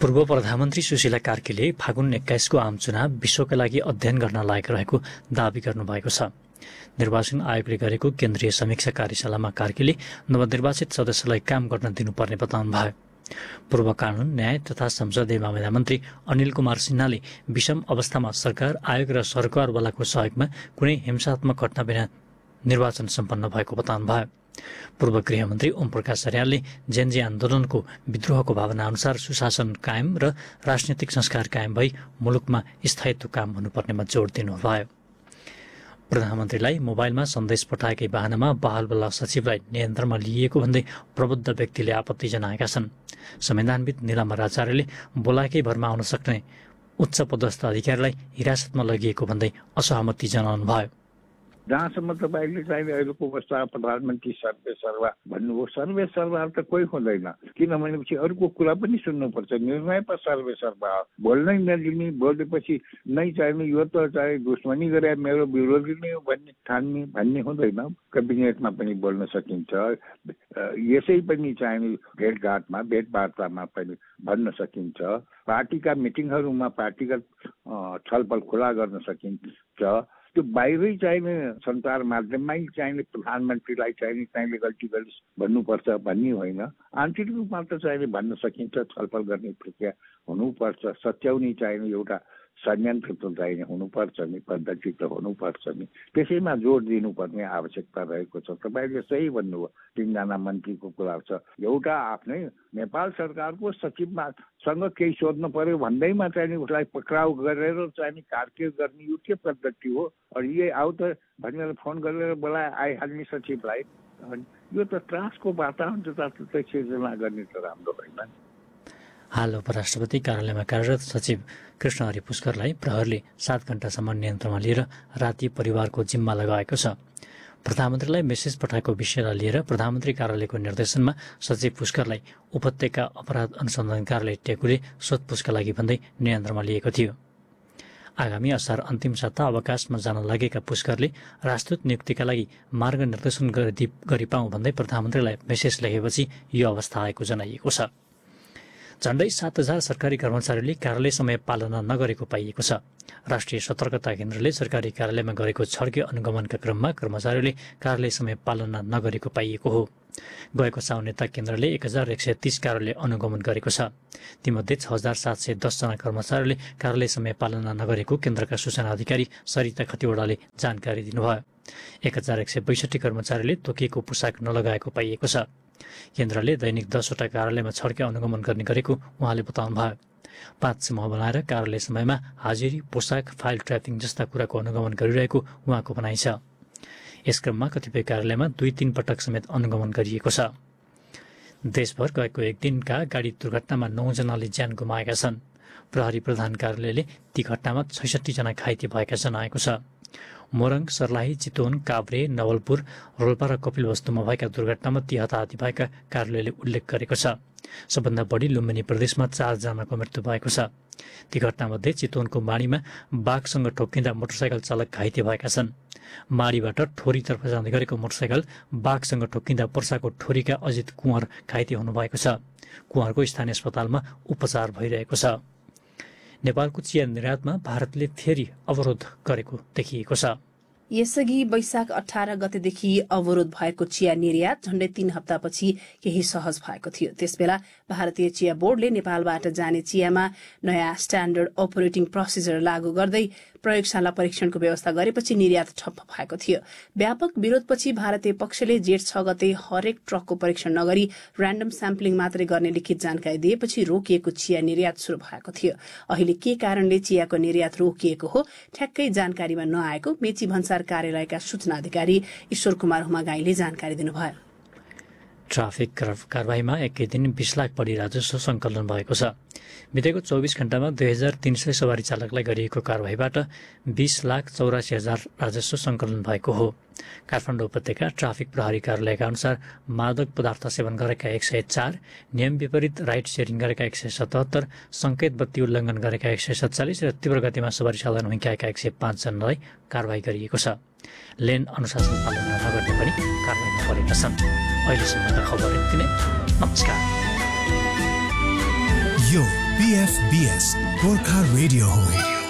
पूर्व प्रधानमन्त्री सुशीला कार्कीले फागुन 21 को आम चुनाव विश्वका लागि अध्ययन गर्न लायक रहेको दावी गर्नुभएको छ। निर्वाचन आयोगले गरेको केन्द्रीय समीक्षा कार्यशालामा कार्कीले नवनिर्वाचित सदस्यलाई काम गर्न दिनुपर्ने बताउनुभयो। पूर्व कानून न्याय तथा संसदीय मामिला मन्त्री अनिल कुमार सिन्हाले विषम अवस्थामा सरकार आयोग र सरकारवालाको सहयोगमा कुनै हिंसात्मक घटना बिना निर्वाचन सम्पन्न भएको बताउनुभयो। पूर्व गृहमन्त्री ओम प्रकाश अर्यालले जेनजी आन्दोलनको विद्रोहको भावना अनुसार सुशासन कायम र राजनीतिक संस्कार कायम भई मुलुकमा स्थायित्व काम हुनुपर्नेमा जोड दिनुभयो। प्रधानमन्त्रीलाई मोबाइलमा सन्देश पठाएकै बहानामा बहालबल्ला सचिवलाई नियन्त्रणमा लिइएको भन्दै प्रबुद्ध व्यक्तिले आपत्ति जनाएका छन्। संविधानविद निलाम्बर आचार्यले बोलाएकै भरमा आउन सक्ने उच्च पदस्थ अधिकारीलाई हिरासतमा लगिएको भन्दै असहमति जनाउनुभयो। जहाँसम्म तपाईँले चाहिँ अहिलेको अवस्था प्रधानमन्त्री सर्वे सर्वा भन्नुभयो, सर्वे सर्वा त कोही हुँदैन। किनभनेपछि अरूको कुरा पनि सुन्नुपर्छ। निर्णय पर सर्वे सर्वा बोल्नै नदिने, बोलेपछि नै चाहिने यो त चाहिँ दुश्मनी गरे मेरो विरोधी नै हो भन्ने हुँदैन। कैबिनेटमा पनि बोल्न सकिन्छ, यसै पनि चाहिने भेटघाटमा भेटवार्तामा पनि भन्न सकिन्छ। पार्टीका मिटिङहरूमा पार्टीगत छलफल खुला गर्न सकिन्छ। त्यो बाहिरै चाहिने सञ्चार माध्यममै चाहिने प्रधानमन्त्रीलाई चाहिने गल्ती गरिस् भन्नुपर्छ भन्ने होइन। आन्तरिक रूपमा त चाहिने भन्न सकिन्छ, छलफल गर्ने प्रक्रिया हुनुपर्छ। सच्याउने चाहिने एउटा संयन्त्र त चाहिने हुनुपर्छ नि, पद्धति त हुनुपर्छ नि। त्यसैमा जोड दिनुपर्ने आवश्यकता रहेको छ। तपाईँले सही भन्नुभयो, 3 जना मन्त्रीको कुरा छ। एउटा आफ्नै नेपाल सरकारको सचिवसँग केही सोध्नु पर्यो भन्दैमा चाहिँ उसलाई पक्राउ गरेर चाहिँ कारकेड गर्ने यो के पद्धति हो? अनि ये आऊ त भनेर फोन गरेर बोलाए आइहाल्ने सचिवलाई। यो त त्रासको वातावरण जताततै सिर्जना गर्ने त राम्रो होइन। हाल उपराष्ट्रपति कार्यालयमा कार्यरत सचिव कृष्णहरि पुष्करलाई प्रहरीले 7 घण्टासम्म नियन्त्रणमा लिएर राति परिवारको जिम्मा लगाएको छ। प्रधानमन्त्रीलाई मेसेज पठाएको विषयलाई लिएर प्रधानमन्त्री कार्यालयको निर्देशनमा सचिव पुष्करलाई उपत्यका अपराध अनुसन्धान कार्यालय टेकुले सोधपुछका लागि भन्दै नियन्त्रणमा लिएको थियो। आगामी असार अन्तिम साता अवकाशमा जान लागेका पुष्करले राजदूत नियुक्तिका लागि मार्ग निर्देशन गरी पाऊँ भन्दै प्रधानमन्त्रीलाई मेसेज लेखेपछि यो अवस्था आएको जनाइएको छ। झण्डै 7,000 सरकारी कर्मचारीले कार्यालय समय पालना नगरेको पाइएको छ। राष्ट्रिय सतर्कता केन्द्रले सरकारी कार्यालयमा गरेको छड्के अनुगमनका क्रममा कर्मचारीले कार्यालय समय पालना नगरेको पाइएको हो। गएको साउन नेता केन्द्रले 1130 कार्यालय अनुगमन गरेको छ। तीमध्ये 6710 जना कर्मचारीले कार्यालय समय पालना नगरेको केन्द्रका सूचना अधिकारी सरिता खतिवडाले जानकारी दिनुभयो। 1162 कर्मचारीले तोकिएको पोसाक नलगाएको पाइएको छ। केन्द्रले दैनिक 10वटा कार्यालयमा छड्के अनुगमन गर्ने गरेको उहाँले बताउनुभयो। 5 समूह बनाएर कार्यालय समयमा हाजिरी, पोसाक, फाइल ट्र्यापिङ जस्ता कुराको अनुगमन गरिरहेको उहाँको भनाइ छ। यस क्रममा कतिपय कार्यालयमा 2-3 पटक समेत अनुगमन गरिएको छ। देशभर गएको एक दिनका गाडी दुर्घटनामा 9 जनाले ज्यान गुमाएका छन्। प्रहरी प्रधान कार्यालयले ती घटनामा 66 जना घाइते भएका जनाएको छ। मोरङ, सर्लाही, चितवन, काभ्रे, नवलपुर, रोल्पा र कपिलवस्तुमा भएका दुर्घटनामा ती हताहती भएका कार्यालयले उल्लेख गरेको छ। सबभन्दा बढी लुम्बिनी प्रदेशमा 4 जनाको मृत्यु भएको छ। ती घटनामध्ये चितवनको माडीमा बाघसँग ठोक्किँदा मोटरसाइकल चालक घाइते भएका छन्। माडीबाट ठोरीतर्फ जाँदै गरेको मोटरसाइकल बाघसँग ठोक्किँदा पर्साको ठोरीका अजित कुँवर घाइते हुनुभएको छ। कुँवरको स्थानीय अस्पतालमा उपचार भइरहेको छ। नेपालको चिया निर्यातमा भारतले फेरि अवरोध गरेको देखिएको छ। यसअघि वैशाख 18 गतेदेखि अवरोध भएको चिया निर्यात झण्डै 3 हप्तापछि केही सहज भएको थियो। त्यसबेला भारतीय चिया बोर्डले नेपालबाट जाने चियामा नयाँ स्ट्याण्डर्ड अपरेटिङ प्रोसिजर लागू गर्दै प्रयोगशाला परीक्षणको व्यवस्था गरेपछि निर्यात ठप्प भएको थियो। व्यापक विरोधपछि भारतीय पक्षले जेठ 6 गते हरेक ट्रकको परीक्षण नगरी र्यान्डम स्याम्पलिङ मात्रै गर्ने लिखित जानकारी दिएपछि रोकिएको चिया निर्यात शुरू भएको थियो। अहिले के कारणले चियाको निर्यात रोकिएको हो ठ्याक्कै जानकारीमा नआएको मेची भन्सार कार्यालयका सूचना अधिकारी ईश्वर कुमार हुमागाईले जानकारी दिनुभयो। ट्राफिक कारबाहीमा एकै दिन 20 लाख बढी राजस्व संकलन भएको छ। बितेको 24 घण्टामा 2300 सवारी चालकलाई गरिएको कारबाहीबाट 20,84,000 राजस्व संकलन भएको हो। काठमाडौँ उपत्यका ट्राफिक प्रहरी कार्यालयका अनुसार मादक पदार्थ सेवन गरेका 104, नियम विपरीत राइड सेयरिङ गरेका 177, संकेत बत्ती उल्लङ्घन गरेका 147 र तीव्र गतिमा सवारी चालन हुँक्याएका 105 जनालाई कारबाही गरिएको छ। लेन अनुशासन पालना नगर्ने पनि कारबाहीमा परेका छन्। अहिलेसम्मका खबर यति नै। नमस्कार। यो PFBS गोर्खा रेडियो हो।